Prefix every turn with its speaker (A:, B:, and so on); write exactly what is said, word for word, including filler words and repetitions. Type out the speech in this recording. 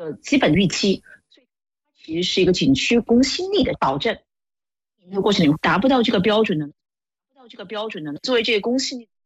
A: 呃基本预期，所以它其实是一个景区公信力的保证。这个过程里达不到这个标准的，达不到这个标准的，作为这个公信力。